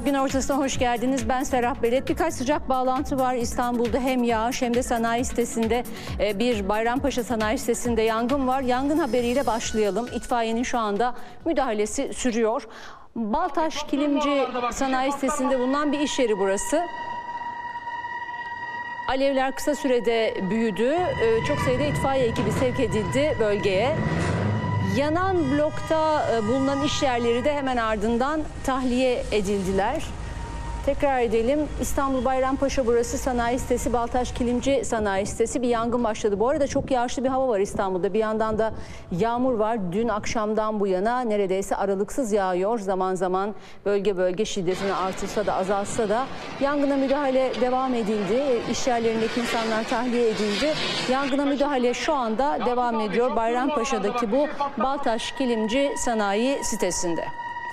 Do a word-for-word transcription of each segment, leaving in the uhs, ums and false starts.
Gün ortasına hoş geldiniz. Ben Serap Belet. Birkaç sıcak bağlantı var İstanbul'da. Hem yağış hem de sanayi sitesinde, bir Bayrampaşa sanayi sitesinde yangın var. Yangın haberiyle başlayalım. İtfaiyenin şu anda müdahalesi sürüyor. Baltaş Kilimci sanayi sitesinde bulunan bir iş yeri burası. Alevler kısa sürede büyüdü. Çok sayıda itfaiye ekibi sevk edildi bölgeye. Yanan blokta bulunan iş yerleri de hemen ardından tahliye edildiler. Tekrar edelim. İstanbul Bayrampaşa burası sanayi sitesi, Baltaş Kilimci sanayi sitesi. Bir yangın başladı. Bu arada çok yağışlı bir hava var İstanbul'da. Bir yandan da yağmur var. Dün akşamdan bu yana neredeyse aralıksız yağıyor. Zaman zaman bölge bölge şiddetini artırsa da azalsa da yangına müdahale devam edildi. İş yerlerindeki insanlar tahliye edildi. Yangına müdahale şu anda devam ediyor. Bayrampaşa'daki bu Baltaş Kilimci sanayi sitesinde.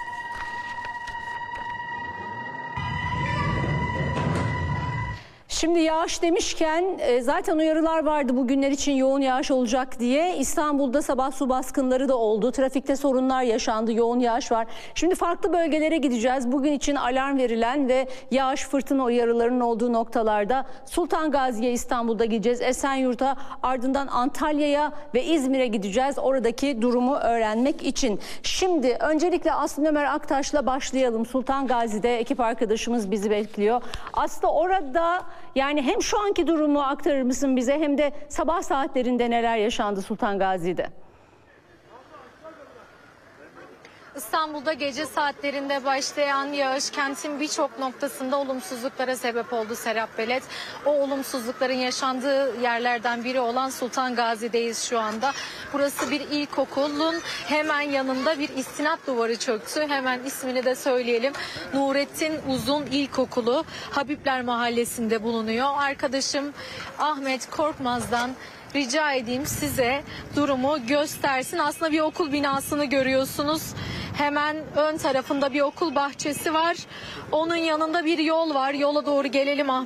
Şimdi yağış demişken zaten uyarılar vardı bugünler için yoğun yağış olacak diye. İstanbul'da sabah su baskınları da oldu. Trafikte sorunlar yaşandı. Yoğun yağış var. Şimdi farklı bölgelere gideceğiz. Bugün için alarm verilen ve yağış fırtına uyarılarının olduğu noktalarda Sultan Gazi'ye İstanbul'da gideceğiz. Esenyurt'a, ardından Antalya'ya ve İzmir'e gideceğiz. Oradaki durumu öğrenmek için. Şimdi öncelikle Aslı Ömer Aktaş'la başlayalım. Sultan Gazi'de ekip arkadaşımız bizi bekliyor. Aslı, orada yani hem şu anki durumu aktarır mısın bize, hem de sabah saatlerinde neler yaşandı Sultan Gazi'de? İstanbul'da gece saatlerinde başlayan yağış kentin birçok noktasında olumsuzluklara sebep oldu Serap Belet. O olumsuzlukların yaşandığı yerlerden biri olan Sultan Gazi'deyiz şu anda. Burası bir ilkokulun hemen yanında bir istinat duvarı çöktü. Hemen ismini de söyleyelim. Nurettin Uzun İlkokulu Habibler Mahallesi'nde bulunuyor. Arkadaşım Ahmet Korkmaz'dan rica edeyim size durumu göstersin. Aslında bir okul binasını görüyorsunuz. Hemen ön tarafında bir okul bahçesi var. Onun yanında bir yol var. Yola doğru gelelim Ahmet.